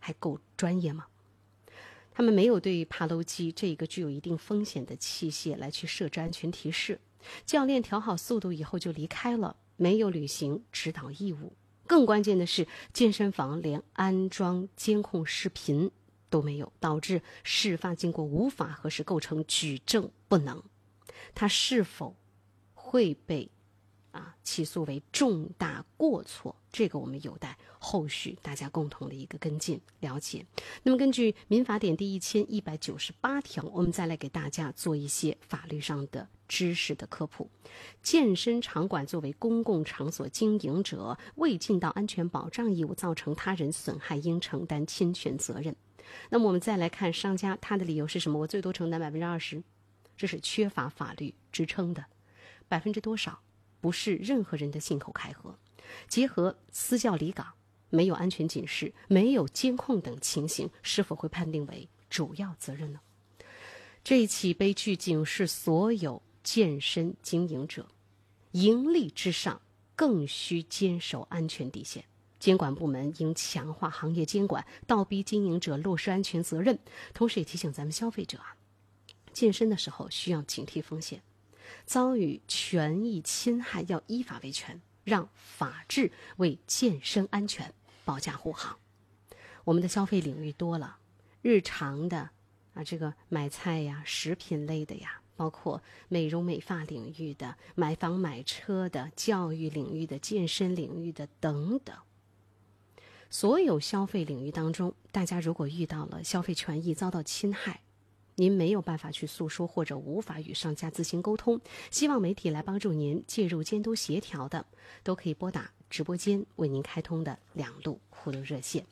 还够专业吗？他们没有对爬楼机这个具有一定风险的器械来去设置安全提示，教练调好速度以后就离开了，没有履行指导义务。更关键的是，健身房连安装监控视频都没有，导致事发经过无法核实，构成举证不能。他是否会被起诉为重大过错，这个我们有待后续大家共同的一个跟进了解。那么根据民法典第1198条，我们再来给大家做一些法律上的知识的科普。健身场馆作为公共场所经营者，未尽到安全保障义务，造成他人损害，应承担侵权责任。那么我们再来看商家，他的理由是什么？我最多承担20%，这是缺乏法律支撑的。多少不是任何人的信口开河。结合私教离岗、没有安全警示、没有监控等情形，是否会判定为主要责任呢？这一起悲剧警示所有健身经营者，盈利之上更需坚守安全底线。监管部门应强化行业监管，倒逼经营者落实安全责任。同时也提醒咱们消费者健身的时候需要警惕风险，遭遇权益侵害要依法维权，让法治为健身安全保驾护航。我们的消费领域多了，日常的这个买菜呀、食品类的呀，包括美容美发领域的、买房买车的、教育领域的、健身领域的等等。所有消费领域当中，大家如果遇到了消费权益遭到侵害，您没有办法去诉说，或者无法与商家自行沟通，希望媒体来帮助您介入监督协调的，都可以拨打直播间为您开通的2路互动热线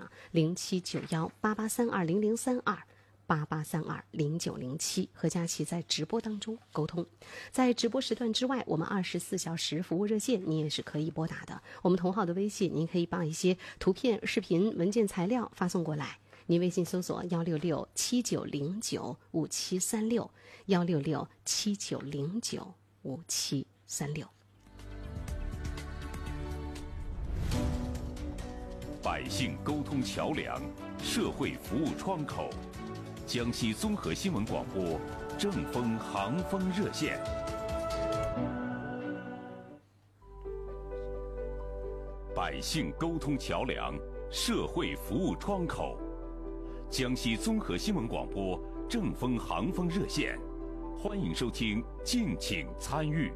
079188320032 88320907，和佳琪在直播当中沟通。在直播时段之外，我们24小时服务热线你也是可以拨打的。我们同号的微信，您可以把一些图片、视频、文件材料发送过来。您微信搜索16679095736 16679095736。 百姓沟通桥梁，社会服务窗口。江西综合新闻广播正风航风热线。百姓沟通桥梁，社会服务窗口。江西综合新闻广播正风航风热线，欢迎收听，敬请参与。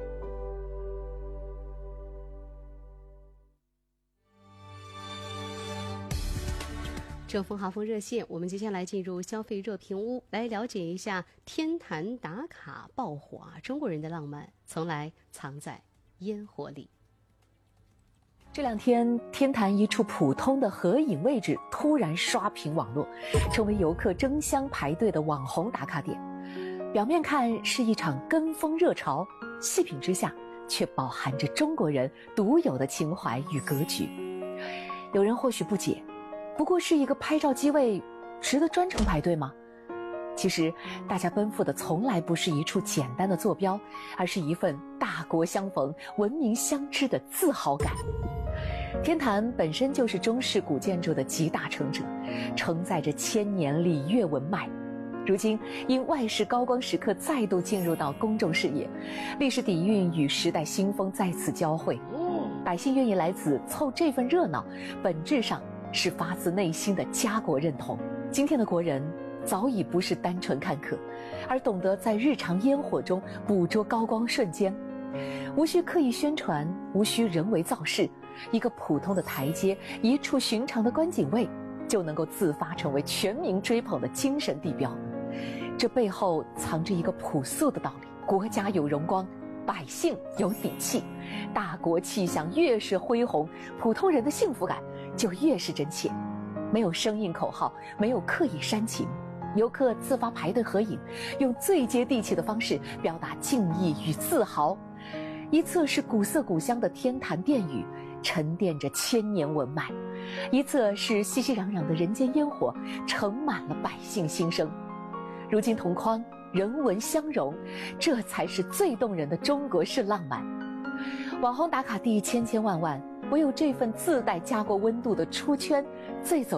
正风航风热线，我们接下来进入消费热评屋，来了解一下天坛打卡爆火中国人的浪漫从来藏在烟火里。 这两天，天坛一处普通的合影位置突然刷屏网络，成为游客争相排队的网红打卡点。表面看是一场跟风热潮，细品之下却饱含着中国人独有的情怀与格局。有人或许不解，不过是一个拍照机位，值得专程排队吗？其实大家奔赴的从来不是一处简单的坐标，而是一份大国相逢、文明相知的自豪感。天坛本身就是中式古建筑的集大成者，承载着千年礼乐文脉。如今因外事高光时刻再度进入到公众视野，历史底蕴与时代新风在此交汇，百姓愿意来此凑这份热闹，本质上是发自内心的家国认同。今天的国人早已不是单纯看客，而懂得在日常烟火中捕捉高光瞬间，无需刻意宣传，无需人为造势，一个普通的台阶，一处寻常的观景位，就能够自发成为全民追捧的精神地标。这背后藏着一个朴素的道理：国家有荣光，百姓有底气。大国气象越是恢宏，普通人的幸福感就越是真切。没有生硬口号，没有刻意煽情，游客自发排队合影，用最接地气的方式表达敬意与自豪。一侧是古色古香的天坛殿宇，沉淀着千年文脉；一侧是熙熙攘攘的人间烟火，盛满了百姓心声。如今同框，人文相融，这才是最动人的中国式浪漫。网红打卡地千千万万，唯有这份自带家国温度的出圈，最走